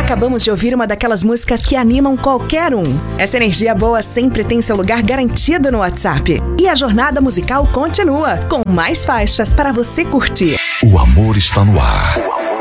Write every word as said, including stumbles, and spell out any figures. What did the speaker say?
Acabamos de ouvir uma daquelas músicas que animam qualquer um. Essa energia boa sempre tem seu lugar garantido no WhatsApp. E a jornada musical continua, com mais faixas para você curtir. O amor está no ar.